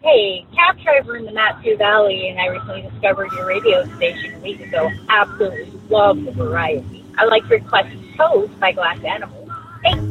Hey, cab driver in the Matsu Valley, and I recently discovered your radio station a week ago. Absolutely love the variety. I like to request Toast by Glass Animals. Thanks.